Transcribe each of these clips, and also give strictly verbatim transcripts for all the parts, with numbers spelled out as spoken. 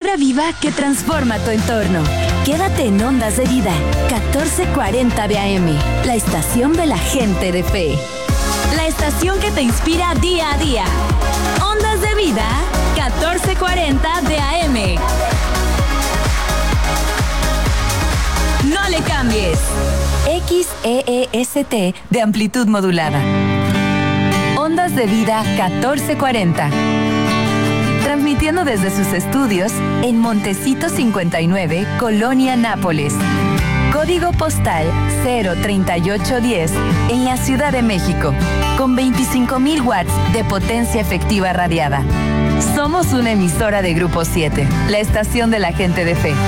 vibra viva que transforma tu entorno. Quédate en Ondas de Vida, catorce cuarenta de A M, la estación de la gente de fe. La estación que te inspira día a día. Ondas de Vida, catorce cuarenta de A M. No le cambies. X E E S T de amplitud modulada. Ondas de Vida catorce cuarenta. Transmitiendo desde sus estudios en Montecito cincuenta y nueve, Colonia Nápoles. Código postal cero treinta y ocho diez en la Ciudad de México, con veinticinco mil watts de potencia efectiva radiada. Somos una emisora de Grupo siete, la estación de la gente de fe.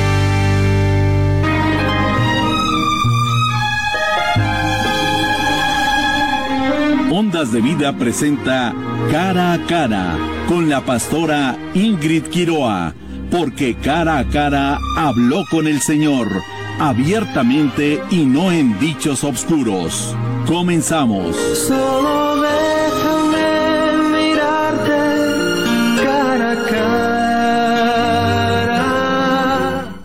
Ondas de Vida presenta Cara a Cara con la pastora Ingrid Quiroa, porque cara a cara habló con el Señor, abiertamente y no en dichos obscuros. Comenzamos. Solo déjame mirarte cara a cara.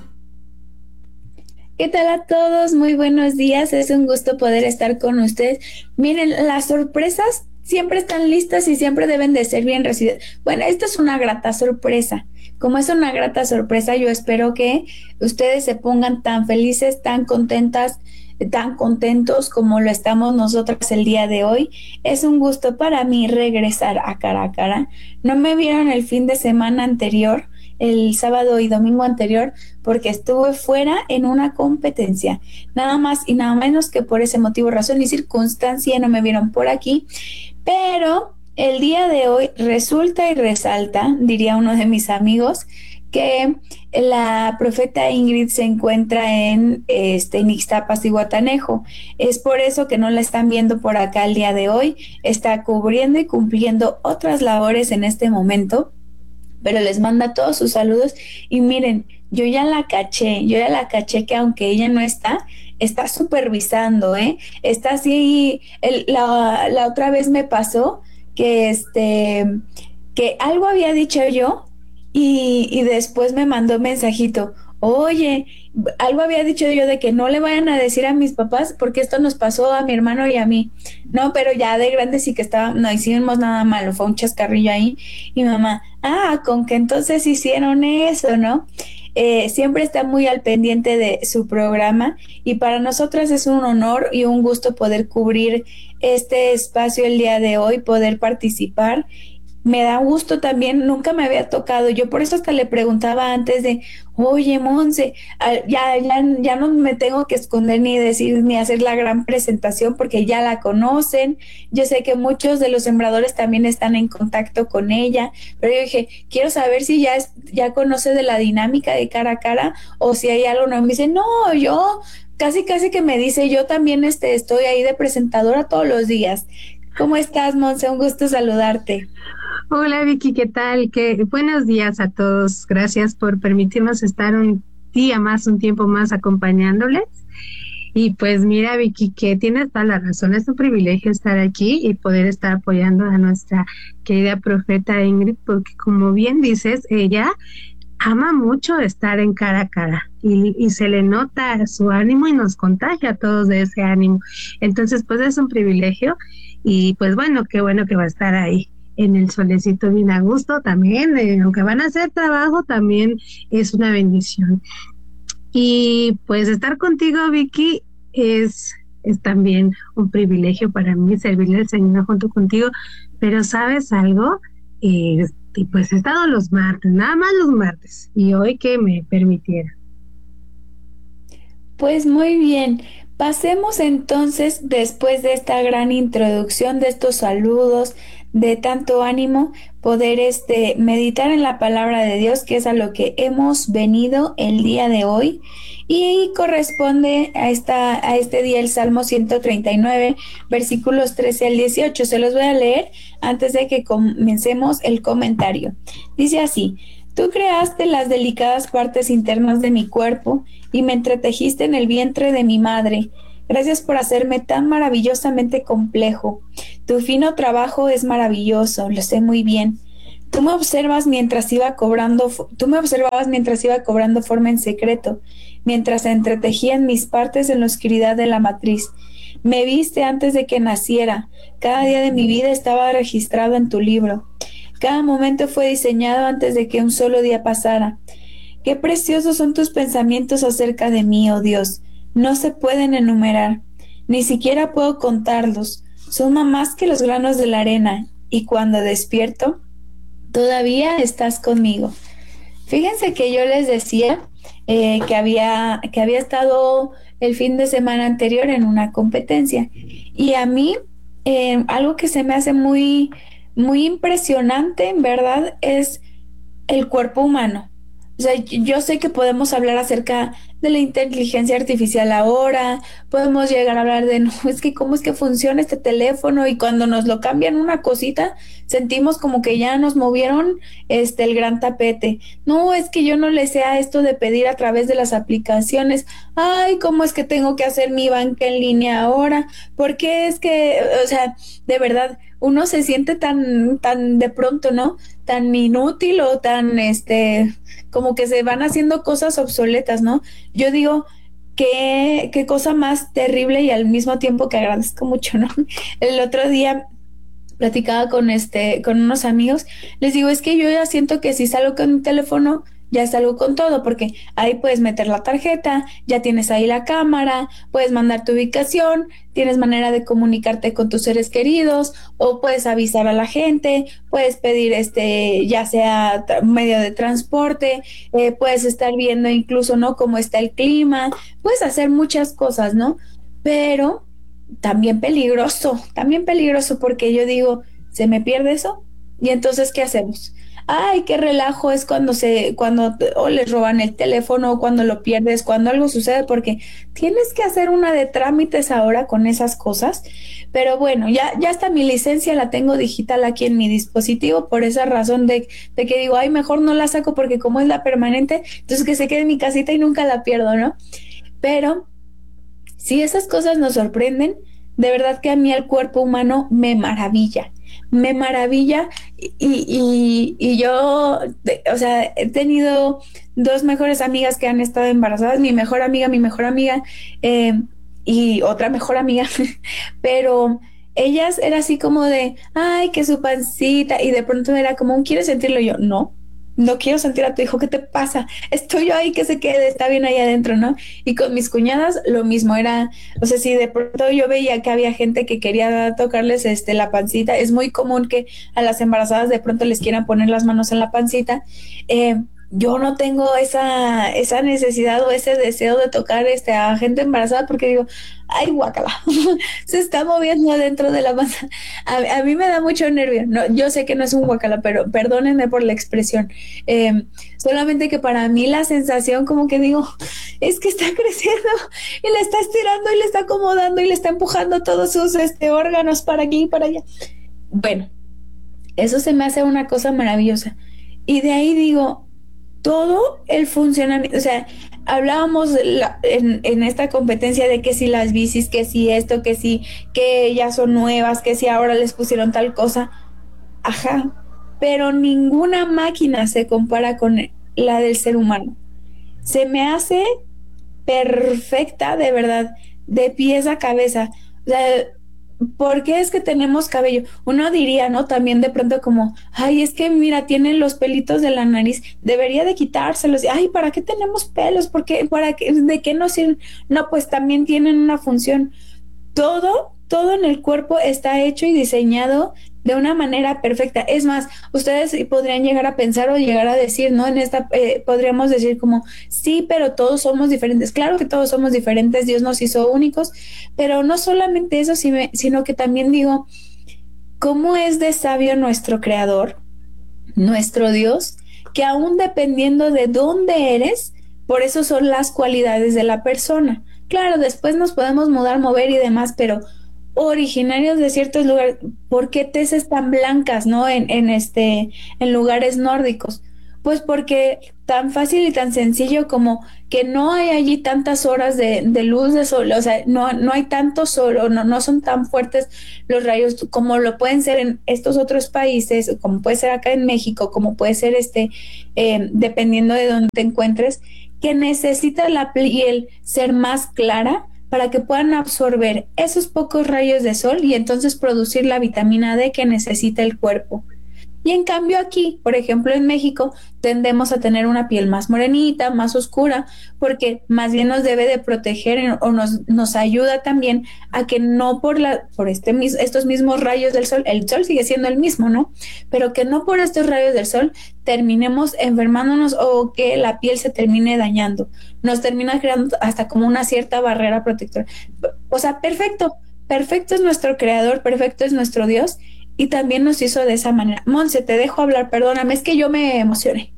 ¿Qué tal a todos? Muy buenos días, es un gusto poder estar con ustedes. Miren, las sorpresas siempre están listas y siempre deben de ser bien recibidas. Bueno, esto es una grata sorpresa. Como es una grata sorpresa, yo espero que ustedes se pongan tan felices, tan contentas, tan contentos como lo estamos nosotras el día de hoy. Es un gusto para mí regresar a Cara a Cara. No me vieron el fin de semana anterior, el sábado y domingo anterior, porque estuve fuera en una competencia. Nada más y nada menos que por ese motivo, razón y circunstancia no me vieron por aquí. Pero el día de hoy resulta y resalta, diría uno de mis amigos, que la profeta Ingrid se encuentra en este, en Ixtapas y Guatanejo. Es por eso que no la están viendo por acá el día de hoy. Está cubriendo y cumpliendo otras labores en este momento, pero les manda todos sus saludos. Y miren, yo ya la caché, yo ya la caché que aunque ella no está, está supervisando, ¿eh? Está así, el, la, la otra vez me pasó que este, que algo había dicho yo y, y después me mandó un mensajito, oye, algo había dicho yo de que no le vayan a decir a mis papás porque esto nos pasó a mi hermano y a mí. No, pero ya de grande sí que estaba, no hicimos nada malo, fue un chascarrillo ahí. Y mamá, ah, con que entonces hicieron eso, ¿no? Eh, siempre está muy al pendiente de su programa y para nosotras es un honor y un gusto poder cubrir este espacio el día de hoy, poder participar. Me da gusto también, nunca me había tocado, yo por eso hasta le preguntaba antes de, oye Monse, ya, ya, ya no me tengo que esconder ni decir ni hacer la gran presentación porque ya la conocen. Yo sé que muchos de los sembradores también están en contacto con ella, pero yo dije, quiero saber si ya, es, ya conoce de la dinámica de Cara a Cara o si hay algo. No, me dice, no, yo casi casi que me dice, yo también este, estoy ahí de presentadora todos los días. ¿Cómo estás, Monse? Un gusto saludarte. Hola Vicky, ¿qué tal? ¿Qué? Buenos días a todos. Gracias por permitirnos estar un día más, un tiempo más acompañándoles. Y pues mira Vicky, que tienes toda la razón, es un privilegio estar aquí y poder estar apoyando a nuestra querida profeta Ingrid, porque como bien dices, ella ama mucho estar en Cara a Cara y, y se le nota su ánimo y nos contagia a todos de ese ánimo. Entonces pues es un privilegio y pues bueno, qué bueno que va a estar ahí en el solecito bien a gusto también, eh, aunque van a hacer trabajo, también es una bendición. Y pues estar contigo, Vicky, es, es también un privilegio para mí servirle al Señor junto contigo, pero ¿sabes algo? Eh, y pues he estado los martes, nada más los martes, y hoy que me permitiera. Pues muy bien. Pasemos entonces, después de esta gran introducción, de estos saludos, de tanto ánimo, poder este meditar en la palabra de Dios, que es a lo que hemos venido el día de hoy, y corresponde a esta a este día el Salmo ciento treinta y nueve, versículos trece al dieciocho. Se los voy a leer antes de que comencemos el comentario. Dice así: Tú creaste las delicadas partes internas de mi cuerpo y me entretejiste en el vientre de mi madre. Gracias por hacerme tan maravillosamente complejo. Tu fino trabajo es maravilloso, lo sé muy bien. Tú me observas mientras iba cobrando, tú me observabas mientras iba cobrando forma en secreto, mientras se entretejían mis partes en la oscuridad de la matriz. Me viste antes de que naciera. Cada día de mi vida estaba registrado en tu libro. Cada momento fue diseñado antes de que un solo día pasara. Qué preciosos son tus pensamientos acerca de mí, oh Dios. No se pueden enumerar. Ni siquiera puedo contarlos. Son más que los granos de la arena. Y cuando despierto, todavía estás conmigo. Fíjense que yo les decía eh, que había, que había estado el fin de semana anterior en una competencia. Y a mí, eh, algo que se me hace muy, muy impresionante, en verdad, es el cuerpo humano. O sea, yo sé que podemos hablar acerca de la inteligencia artificial ahora, podemos llegar a hablar de, no, es que cómo es que funciona este teléfono, y cuando nos lo cambian una cosita, sentimos como que ya nos movieron este el gran tapete. No, es que yo no le sé a esto de pedir a través de las aplicaciones. Ay, cómo es que tengo que hacer mi banca en línea ahora, porque es que, o sea, de verdad, uno se siente tan, tan de pronto, ¿no? Tan inútil o tan, este, como que se van haciendo cosas obsoletas, ¿no? Yo digo, qué, qué cosa más terrible, y al mismo tiempo que agradezco mucho, ¿no? El otro día platicaba con este, con unos amigos, les digo, es que yo ya siento que si salgo con mi teléfono, ya salgo con todo, porque ahí puedes meter la tarjeta, ya tienes ahí la cámara, puedes mandar tu ubicación, tienes manera de comunicarte con tus seres queridos, o puedes avisar a la gente, puedes pedir este, ya sea tra- medio de transporte, eh, puedes estar viendo incluso, ¿no?, cómo está el clima, puedes hacer muchas cosas, ¿no? Pero también peligroso, también peligroso, porque yo digo, ¿se me pierde eso? Y entonces, ¿qué hacemos? Ay, qué relajo es cuando se, cuando te- o les roban el teléfono, o cuando lo pierdes, cuando algo sucede, porque tienes que hacer una de trámites ahora con esas cosas. Pero bueno, ya, ya hasta mi licencia la tengo digital aquí en mi dispositivo, por esa razón de, de que digo, ay, mejor no la saco, porque como es la permanente, entonces que se quede en mi casita y nunca la pierdo, ¿no? Pero si esas cosas nos sorprenden, de verdad que a mí el cuerpo humano me maravilla, me maravilla, y, y, y yo, de- o sea, he tenido dos mejores amigas que han estado embarazadas, mi mejor amiga, mi mejor amiga, eh, y otra mejor amiga, pero ellas era así como de, ay, que su pancita, y de pronto era como, ¿quieres sentirlo? Y yo, no. No quiero sentir a tu hijo, ¿qué te pasa? Estoy yo ahí, que se quede, está bien ahí adentro, ¿no? Y con mis cuñadas lo mismo, era, o sea, si de pronto yo veía que había gente que quería tocarles este la pancita, es muy común que a las embarazadas de pronto les quieran poner las manos en la pancita. eh, yo no tengo esa, esa necesidad o ese deseo de tocar este a gente embarazada, porque digo, ay, guácala, se está moviendo adentro de la panza. A, a mí me da mucho nervio. No, yo sé que no es un guacala, pero perdónenme por la expresión. Eh, solamente que para mí la sensación, como que digo, es que está creciendo y le está estirando y le está acomodando y le está empujando todos sus este, órganos para aquí y para allá. Bueno, eso se me hace una cosa maravillosa. Y de ahí digo, todo el funcionamiento, o sea, hablábamos de la- en, en esta competencia de que si las bicis, que si esto, que si, que ya son nuevas, que si ahora les pusieron tal cosa. Ajá, pero ninguna máquina se compara con la del ser humano. Se me hace perfecta, de verdad, de pies a cabeza. O sea, ¿por qué es que tenemos cabello? Uno diría, ¿no? También de pronto como, ay, es que mira, tienen los pelitos de la nariz, debería de quitárselos. Ay, ¿para qué tenemos pelos? ¿Por qué? ¿Para qué? ¿De qué nos sirven? No, pues también tienen una función. Todo, todo en el cuerpo está hecho y diseñado de una manera perfecta. Es más, ustedes podrían llegar a pensar o llegar a decir, ¿no? En esta, eh, podríamos decir como, sí, pero todos somos diferentes. Claro que todos somos diferentes, Dios nos hizo únicos, pero no solamente eso, sino que también digo, ¿cómo es de sabio nuestro Creador, nuestro Dios, que aún dependiendo de dónde eres, por eso son las cualidades de la persona? Claro, después nos podemos mudar, mover y demás, pero originarios de ciertos lugares, ¿por qué teces tan blancas, no? En, en este, en lugares nórdicos. Pues porque tan fácil y tan sencillo como que no hay allí tantas horas de, de luz de sol, o sea, no, no hay tanto sol, o no, no son tan fuertes los rayos como lo pueden ser en estos otros países, como puede ser acá en México, como puede ser este, eh, dependiendo de dónde te encuentres, que necesita la piel ser más clara para que puedan absorber esos pocos rayos de sol y entonces producir la vitamina D que necesita el cuerpo. Y en cambio aquí, por ejemplo en México, tendemos a tener una piel más morenita, más oscura, porque más bien nos debe de proteger o nos, nos ayuda también a que no por la, por este estos mismos rayos del sol, el sol sigue siendo el mismo, ¿no? Pero que no por estos rayos del sol terminemos enfermándonos o que la piel se termine dañando. Nos termina creando hasta como una cierta barrera protectora. O sea, perfecto, perfecto es nuestro creador, perfecto es nuestro Dios. Y también nos hizo de esa manera. Monse, te dejo hablar, perdóname, es que yo me emocioné.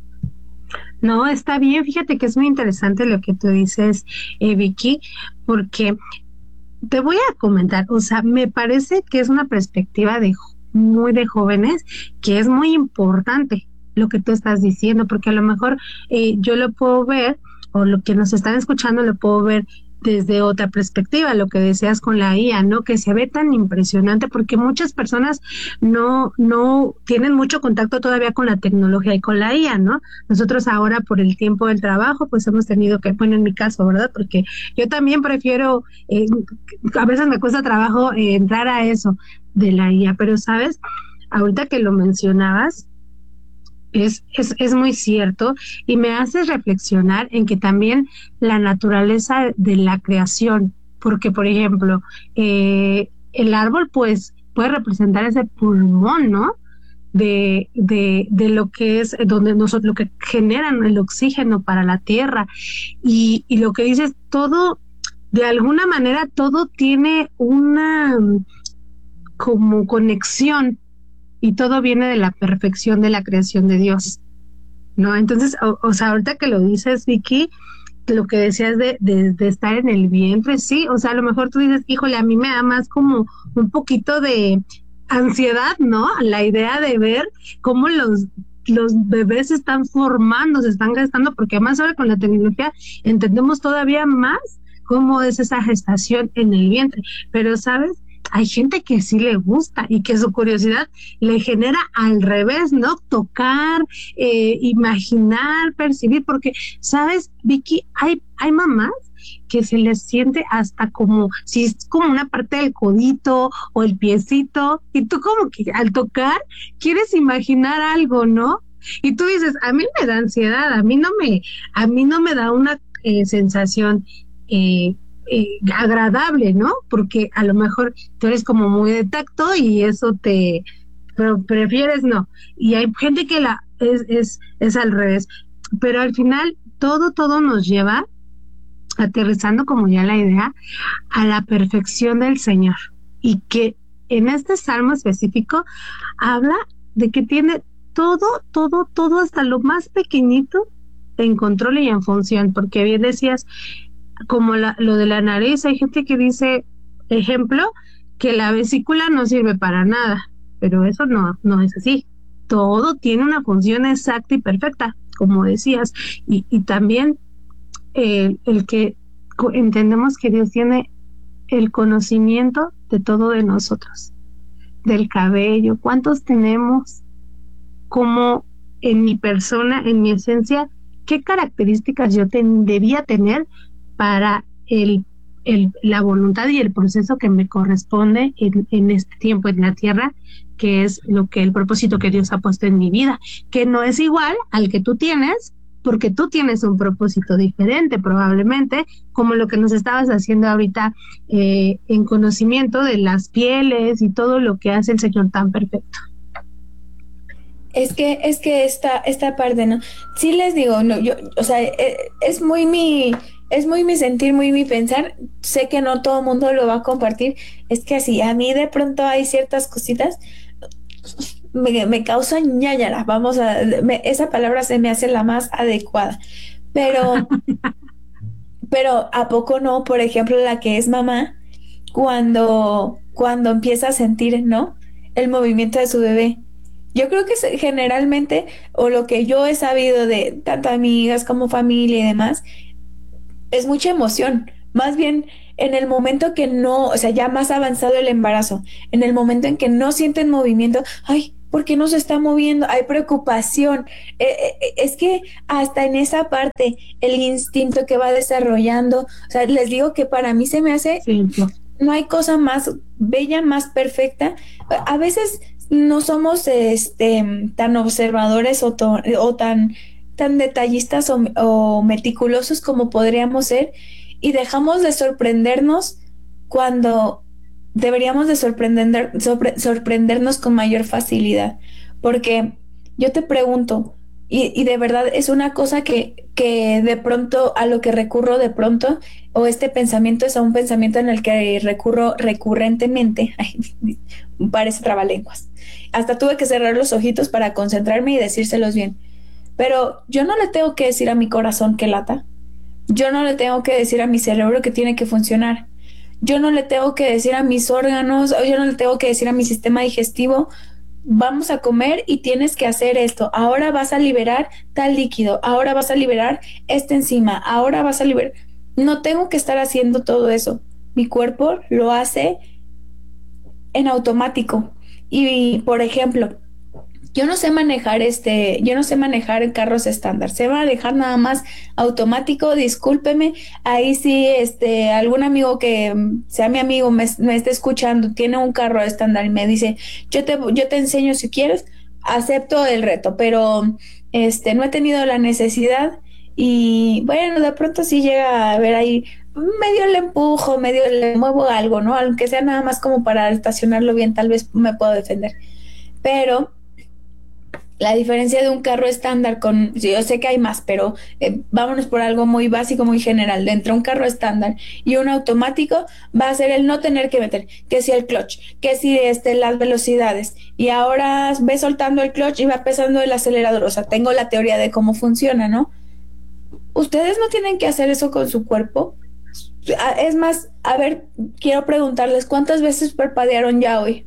No, está bien, fíjate que es muy interesante lo que tú dices, eh, Vicky, porque te voy a comentar, o sea, me parece que es una perspectiva de muy de jóvenes que es muy importante lo que tú estás diciendo, porque a lo mejor eh, yo lo puedo ver, o lo que nos están escuchando lo puedo ver desde otra perspectiva, lo que decías con la I A, ¿no? Que se ve tan impresionante porque muchas personas no, no tienen mucho contacto todavía con la tecnología y con la I A, ¿no? Nosotros ahora por el tiempo del trabajo, pues hemos tenido que, bueno, en mi caso, ¿verdad? Porque yo también prefiero, eh, a veces me cuesta trabajo eh, entrar a eso de la I A, pero, ¿sabes? Ahorita que lo mencionabas, Es, es, es muy cierto y me hace reflexionar en que también la naturaleza de la creación, porque por ejemplo, eh, el árbol pues puede representar ese pulmón, ¿no? De, de, de lo que es, donde nosotros, lo que generan el oxígeno para la tierra y, y lo que dices, todo, de alguna manera todo tiene una como conexión. Y todo viene de la perfección de la creación de Dios, ¿no? Entonces, o, o sea, ahorita que lo dices, Vicky, lo que decías de, de, de estar en el vientre, sí, o sea, a lo mejor tú dices, híjole, a mí me da más como un poquito de ansiedad, ¿no? La idea de ver cómo los los bebés se están formando, se están gestando, porque además ahora con la tecnología entendemos todavía más cómo es esa gestación en el vientre, pero, ¿sabes? Hay gente que sí le gusta y que su curiosidad le genera al revés, ¿no? Tocar, eh, imaginar, percibir, porque, ¿sabes, Vicky? Hay, hay mamás que se les siente hasta como si es como una parte del codito o el piecito, y tú como que al tocar quieres imaginar algo, ¿no? Y tú dices, a mí me da ansiedad, a mí no me, a mí no me da una eh, sensación eh, Eh, agradable, ¿no? Porque a lo mejor tú eres como muy de tacto y eso te, pero prefieres no. Y hay gente que la es, es, es al revés. Pero al final todo, todo nos lleva, aterrizando como ya la idea, a la perfección del Señor. Y que en este salmo específico habla de que tiene todo, todo, todo, hasta lo más pequeñito en control y en función. Porque bien decías, como la, lo de la nariz, hay gente que dice, ejemplo, que la vesícula no sirve para nada, pero eso no, no es así. Todo tiene una función exacta y perfecta, como decías, y, y también eh, el que entendemos que Dios tiene el conocimiento de todo de nosotros, del cabello, cuántos tenemos, como en mi persona, en mi esencia, qué características yo ten, debía tener para el, el, la voluntad y el proceso que me corresponde en, en este tiempo en la tierra, que es lo que el propósito que Dios ha puesto en mi vida, que no es igual al que tú tienes, porque tú tienes un propósito diferente probablemente, como lo que nos estabas haciendo ahorita eh, en conocimiento de las pieles y todo lo que hace el Señor tan perfecto. Es que, es que esta, esta parte, ¿no? Sí les digo, no, yo, o sea, es muy mi, es muy mi sentir, muy mi pensar. Sé que no todo el mundo lo va a compartir. Es que así, a mí de pronto hay ciertas cositas, me, me causan ñáñara, vamos a, me, esa palabra se me hace la más adecuada. Pero, pero ¿a poco no? Por ejemplo, la que es mamá, cuando, cuando empieza a sentir, ¿no? El movimiento de su bebé. Yo creo que se- generalmente, o lo que yo he sabido de tanto amigas como familia y demás, es mucha emoción. Más bien en el momento que no, o sea, ya más avanzado el embarazo, en el momento en que no sienten movimiento, ay, ¿por qué no se está moviendo? Hay preocupación. Eh, eh, eh, es que hasta en esa parte, el instinto que va desarrollando, o sea, les digo que para mí se me hace, Sí, no hay cosa más bella, más perfecta. A veces no somos este tan observadores o, to- o tan, tan detallistas o, o meticulosos como podríamos ser y dejamos de sorprendernos cuando deberíamos de sorprender, sorpre- sorprendernos con mayor facilidad. Porque yo te pregunto, y, y de verdad es una cosa que, que de pronto a lo que recurro de pronto, o este pensamiento es a un pensamiento en el que recurro recurrentemente. Ay, parece trabalenguas. Hasta tuve que cerrar los ojitos para concentrarme y decírselos bien. Pero yo no le tengo que decir a mi corazón que lata. Yo no le tengo que decir a mi cerebro que tiene que funcionar. Yo no le tengo que decir a mis órganos, o yo no le tengo que decir a mi sistema digestivo, vamos a comer y tienes que hacer esto. Ahora vas a liberar tal líquido, ahora vas a liberar esta enzima, ahora vas a liberar. No tengo que estar haciendo todo eso. Mi cuerpo lo hace en automático. Y, por ejemplo, yo no sé manejar este, yo no sé manejar carros estándar, sé manejar nada más automático, discúlpeme, ahí sí, este, algún amigo que mm, sea mi amigo me, me esté escuchando, tiene un carro estándar y me dice, yo te, yo te enseño si quieres, acepto el reto, pero este, no he tenido la necesidad y bueno, de pronto sí llega a ver ahí, medio le empujo, medio le muevo algo, ¿no? Aunque sea nada más como para estacionarlo bien, tal vez me puedo defender, pero la diferencia de un carro estándar con, sí, yo sé que hay más, pero eh, vámonos por algo muy básico, muy general. De entre un carro estándar y un automático va a ser el no tener que meter, que si el clutch, que si este, las velocidades. Y ahora ve soltando el clutch y va pesando el acelerador. O sea, tengo la teoría de cómo funciona, ¿no? Ustedes no tienen que hacer eso con su cuerpo. Es más, a ver, quiero preguntarles, ¿cuántas veces parpadearon ya hoy?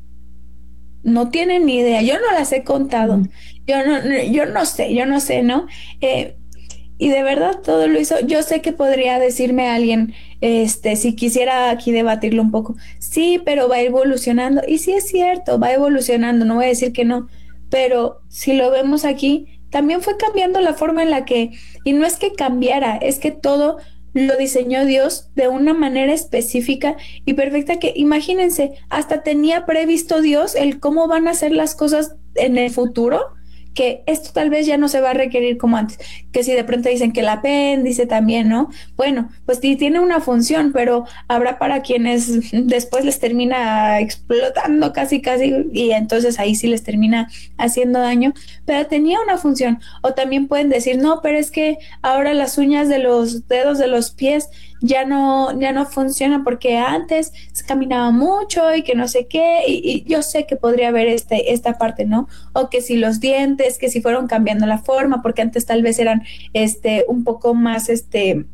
No tienen ni idea, yo no las he contado, yo no, yo no sé, yo no sé, ¿no? Eh, y de verdad todo lo hizo, yo sé que podría decirme alguien, este, si quisiera aquí debatirlo un poco, sí, pero va evolucionando, y sí es cierto, va evolucionando, no voy a decir que no, pero si lo vemos aquí, también fue cambiando la forma en la que, y no es que cambiara, es que todo lo diseñó Dios de una manera específica y perfecta que imagínense, hasta tenía previsto Dios el cómo van a ser las cosas en el futuro, que esto tal vez ya no se va a requerir como antes, que si de pronto dicen que el apéndice también, ¿no? Bueno, pues sí tiene una función, pero habrá para quienes después les termina explotando casi, casi, y entonces ahí sí les termina haciendo daño, pero tenía una función. O también pueden decir, no, pero es que ahora las uñas de los dedos de los pies ya no, ya no funcionan porque antes se caminaba mucho y que no sé qué, y, y yo sé que podría haber este, esta parte, ¿no? O que si los dientes, que si fueron cambiando la forma, porque antes tal vez eran este, un poco más este,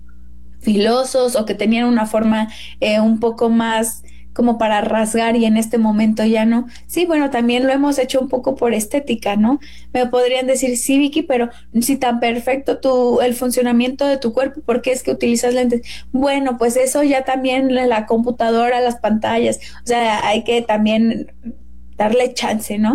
filosos o que tenían una forma eh, un poco más como para rasgar y en este momento ya no. Sí, bueno, también lo hemos hecho un poco por estética, ¿no? Me podrían decir, sí, Vicky, pero si tan perfecto tu, el funcionamiento de tu cuerpo, ¿por qué es que utilizas lentes? Bueno, pues eso ya también la, la computadora, las pantallas, o sea, hay que también darle chance, ¿no?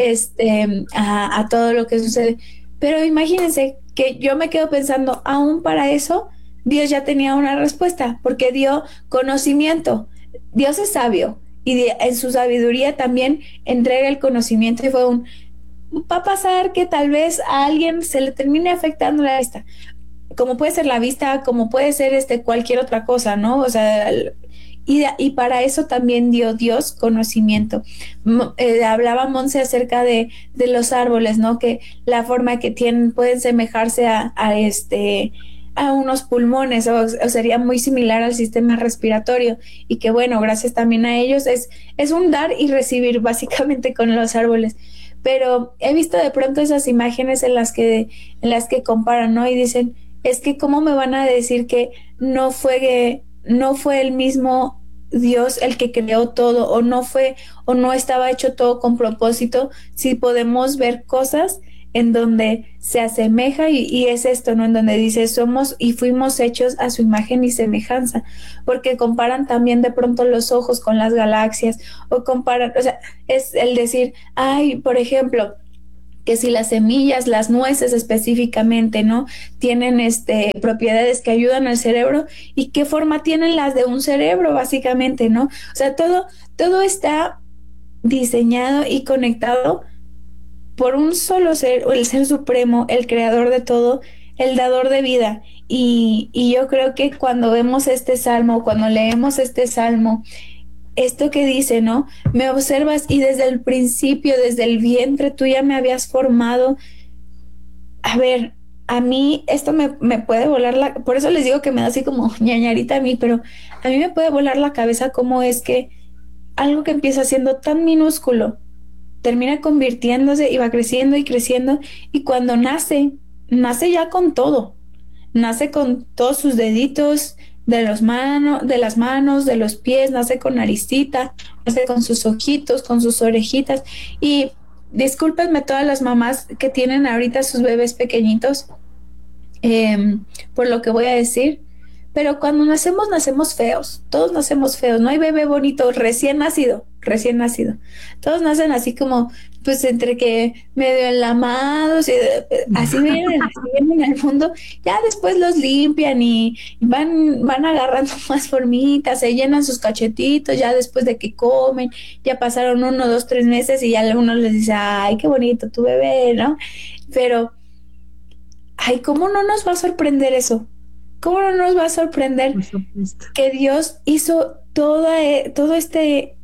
Este, a, a todo lo que sucede. Pero imagínense que yo me quedo pensando, aún para eso, Dios ya tenía una respuesta, porque dio conocimiento. Dios es sabio y de, en su sabiduría también entrega el conocimiento y fue un, va a pasar que tal vez a alguien se le termine afectando la vista, como puede ser la vista, como puede ser este cualquier otra cosa, ¿no? O sea, y, y para eso también dio Dios conocimiento. Eh, hablaba Monse acerca de, de los árboles, ¿no? Que la forma que tienen pueden semejarse a, a este a unos pulmones o, o sería muy similar al sistema respiratorio y que bueno, gracias también a ellos es, es un dar y recibir básicamente con los árboles. Pero he visto de pronto esas imágenes en las que, en las que comparan, ¿no? Y dicen, es que cómo me van a decir que no fue, no fue el mismo Dios el que creó todo, o no fue, o no estaba hecho todo con propósito, si podemos ver cosas en donde se asemeja y, y es esto, ¿no? En donde dice, somos y fuimos hechos a su imagen y semejanza, porque comparan también de pronto los ojos con las galaxias, o comparan, o sea, es el decir, ay, por ejemplo, que si las semillas, las nueces específicamente, ¿no? Tienen este propiedades que ayudan al cerebro, y qué forma tienen las de un cerebro, básicamente, ¿no? O sea, todo, todo está diseñado y conectado por un solo ser, el ser supremo, el creador de todo, el dador de vida. Y, y yo creo que cuando vemos este salmo, cuando leemos este salmo, esto que dice, ¿no? Me observas y desde el principio, desde el vientre, tú ya me habías formado. A ver, a mí esto me, me puede volar la... Por eso les digo que me da así como ñañarita a mí, pero a mí me puede volar la cabeza cómo es que algo que empieza siendo tan minúsculo termina convirtiéndose y va creciendo y creciendo, y cuando nace, nace ya con todo. Nace con todos sus deditos, de los manos, de las manos, de los pies, nace con naricita, nace con sus ojitos, con sus orejitas. Y discúlpenme todas las mamás que tienen ahorita sus bebés pequeñitos, eh, por lo que voy a decir, pero cuando nacemos, nacemos feos, todos nacemos feos, no hay bebé bonito recién nacido, recién nacido, todos nacen así como, pues entre que medio enlamados, y así vienen, así vienen al mundo, ya después los limpian y van, van agarrando más formitas, se llenan sus cachetitos, ya después de que comen, ya pasaron uno, dos, tres meses, y ya uno les dice, ay, qué bonito tu bebé, ¿no? Pero, ay, ¿cómo no nos va a sorprender eso? ¿Cómo no nos va a sorprender que Dios hizo toda, todo este,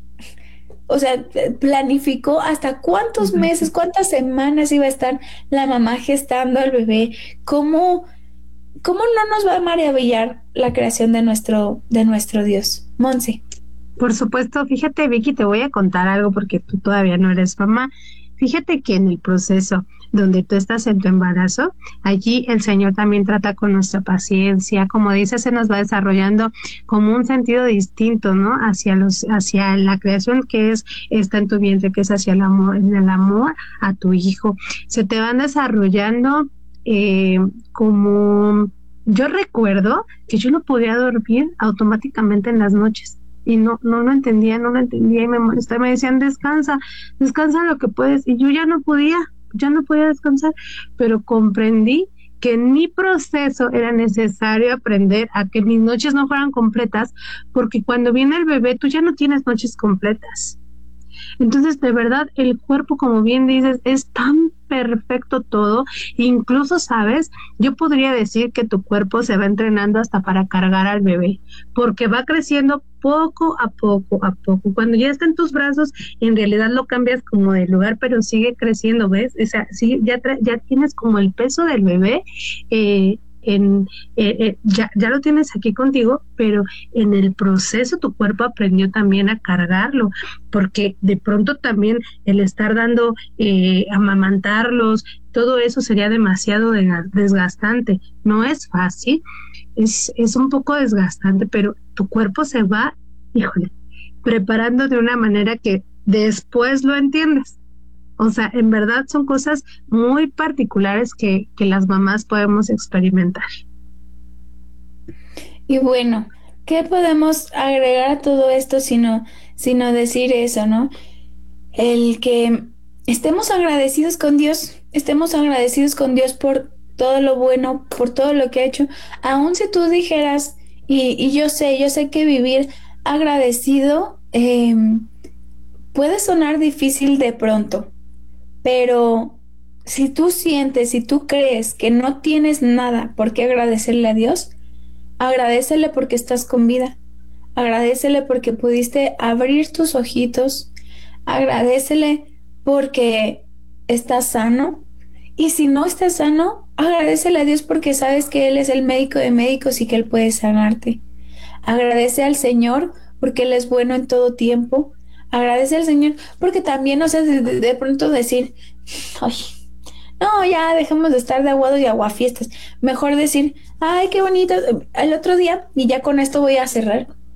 o sea, planificó hasta cuántos meses, cuántas semanas iba a estar la mamá gestando al bebé? ¿Cómo, cómo no nos va a maravillar la creación de nuestro, de nuestro Dios? Monse. Por supuesto, fíjate, Vicky, te voy a contar algo porque tú todavía no eres mamá. Fíjate que en el proceso donde tú estás en tu embarazo, allí el Señor también trata con nuestra paciencia, como dices, se nos va desarrollando como un sentido distinto, ¿no? Hacia los, hacia la creación que es está en tu vientre, que es hacia el amor, el amor a tu hijo. Se te van desarrollando eh, como, yo recuerdo que yo no podía dormir automáticamente en las noches. Y no, no lo entendía, no lo entendía y me molestaba, me decían descansa, descansa lo que puedes, y yo ya no podía, ya no podía descansar, pero comprendí que en mi proceso era necesario aprender a que mis noches no fueran completas, porque cuando viene el bebé tú ya no tienes noches completas. Entonces, de verdad, el cuerpo, como bien dices, es tan perfecto todo. Incluso, ¿sabes? Yo podría decir que tu cuerpo se va entrenando hasta para cargar al bebé, porque va creciendo poco a poco, a poco. Cuando ya está en tus brazos, en realidad lo cambias como de lugar, pero sigue creciendo, ¿ves? O sea, sí, ya, tra- ya tienes como el peso del bebé, eh, en eh, eh, ya, ya lo tienes aquí contigo, pero en el proceso tu cuerpo aprendió también a cargarlo, porque de pronto también el estar dando, eh, amamantarlos, todo eso sería demasiado desgastante. No es fácil, es, es un poco desgastante, pero tu cuerpo se va, híjole, preparando de una manera que después lo entiendes. O sea, en verdad son cosas muy particulares que, que las mamás podemos experimentar. Y bueno, ¿qué podemos agregar a todo esto sino, sino decir eso, ¿no? El que estemos agradecidos con Dios, estemos agradecidos con Dios por todo lo bueno, por todo lo que ha hecho. Aun si tú dijeras, y, y yo sé, yo sé que vivir agradecido eh, puede sonar difícil de pronto. Pero si tú sientes, si tú crees que no tienes nada por qué agradecerle a Dios, agradécele porque estás con vida, agradécele porque pudiste abrir tus ojitos, agradécele porque estás sano, y si no estás sano, agradécele a Dios porque sabes que Él es el médico de médicos y que Él puede sanarte. Agradece al Señor porque Él es bueno en todo tiempo. Agradece al Señor porque también, o sea, de, de, de pronto decir, ay, no, ya dejemos de estar de aguados y aguafiestas. Mejor decir, ay, qué bonito. El otro día, y ya con esto voy a cerrar,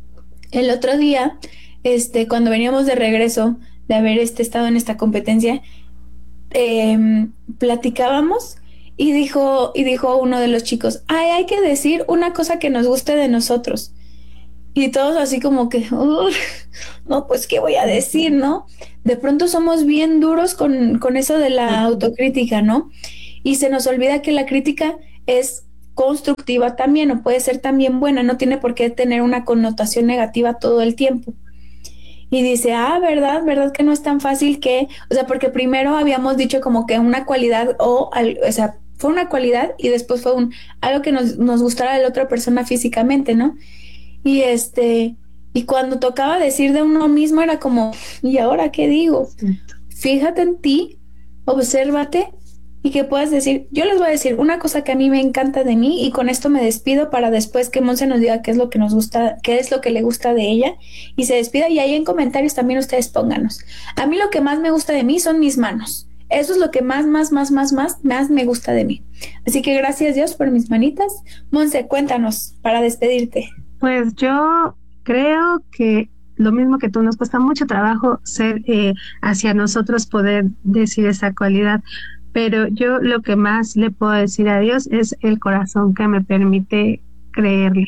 El otro día, este, cuando veníamos de regreso de haber este, estado en esta competencia, eh, platicábamos y dijo, y dijo uno de los chicos, ay, hay que decir una cosa que nos guste de nosotros. Y todos así como que, no, pues, ¿qué voy a decir, no? De pronto somos bien duros con, con eso de la autocrítica, ¿no? Y se nos olvida que la crítica es constructiva también, o puede ser también buena, no tiene por qué tener una connotación negativa todo el tiempo. Y dice, ah, ¿verdad? ¿Verdad que no es tan fácil que, o sea, porque primero habíamos dicho como que una cualidad o, o sea, fue una cualidad y después fue un algo que nos, nos gustara de la otra persona físicamente, ¿no? Y este, y cuando tocaba decir de uno mismo era como, ¿y ahora qué digo? Fíjate en ti, obsérvate y que puedas decir, yo les voy a decir una cosa que a mí me encanta de mí y con esto me despido para después que Monse nos diga qué es lo que nos gusta, qué es lo que le gusta de ella y se despida y ahí en comentarios también ustedes pónganos. A mí lo que más me gusta de mí son mis manos. Eso es lo que más, más, más, más, más, más me gusta de mí. Así que gracias Dios por mis manitas. Monse, cuéntanos para despedirte. Pues yo creo que lo mismo que tú, nos cuesta mucho trabajo ser eh, hacia nosotros poder decir esa cualidad, pero yo lo que más le puedo decir a Dios es el corazón que me permite creerle.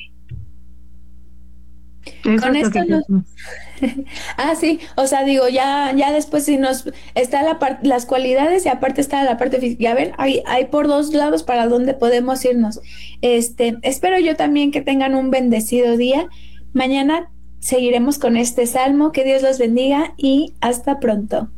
Eso Con es esto lo no... Ah, sí, o sea, digo, ya, ya después si nos está la par- las cualidades y aparte está la parte física. Ya ven, hay, hay por dos lados para donde podemos irnos. Este, espero yo también que tengan un bendecido día. Mañana seguiremos con este salmo. Que Dios los bendiga y hasta pronto.